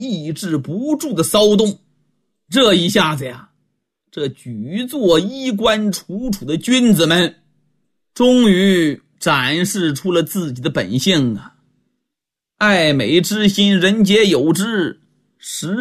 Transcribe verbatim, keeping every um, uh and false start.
抑制不住的骚动。这一下子呀，这举座衣冠楚楚的君子们终于展示出了自己的本性啊！爱美之心，人皆有之，实